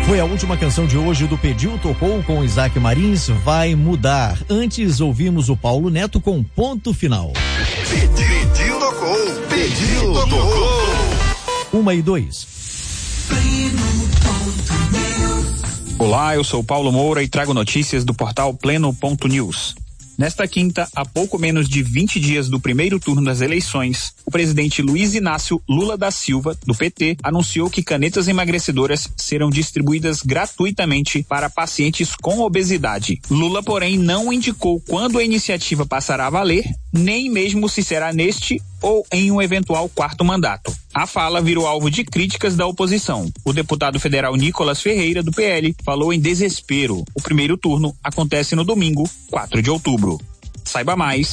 Foi a última canção de hoje do Pediu, Tocou com Isaac Marins, Vai Mudar. Antes ouvimos o Paulo Neto com Ponto Final. Pediu, tocou. Pediu, tocou. 1:02. Olá, eu sou Paulo Moura e trago notícias do portal Pleno.news. Nesta quinta, há pouco menos de 20 dias do primeiro turno das eleições, o presidente Luiz Inácio Lula da Silva, do PT, anunciou que canetas emagrecedoras serão distribuídas gratuitamente para pacientes com obesidade. Lula, porém, não indicou quando a iniciativa passará a valer, nem mesmo se será neste ou em um eventual quarto mandato. A fala virou alvo de críticas da oposição. O deputado federal Nicolas Ferreira, do PL, falou em desespero. O primeiro turno acontece no domingo, 4 de outubro. Saiba mais